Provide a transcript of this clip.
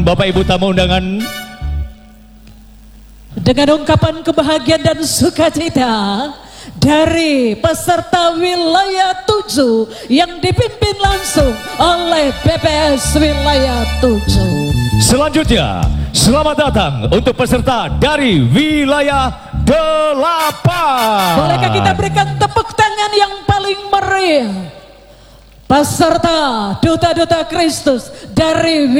Bapak Ibu tamu undangan, dengan ungkapan kebahagiaan dan sukacita dari peserta wilayah 7 yang dipimpin langsung oleh BPS wilayah 7. selanjutnya selamat datang untuk peserta dari wilayah 8. Bolehkah kita berikan tepuk tangan yang paling meriah peserta Duta-Duta Kristus dari